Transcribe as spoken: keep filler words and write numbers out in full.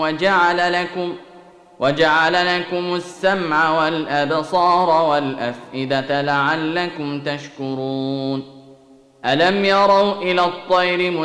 وجعل لكم وجعل لكم السمع والأبصار والأفئدة لعلكم تشكرون. ألم يروا إلى الطير